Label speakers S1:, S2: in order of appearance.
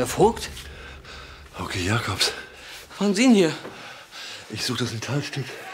S1: Herr Vogt?
S2: Okay, Jakobs.
S1: Was machen Sie denn hier?
S2: Ich suche das Metallstück.